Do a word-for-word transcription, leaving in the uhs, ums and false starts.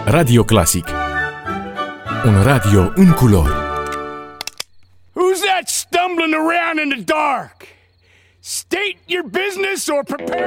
Radio Classic. Un radio în culori. Who's that stumbling around in the dark? State your business or prepare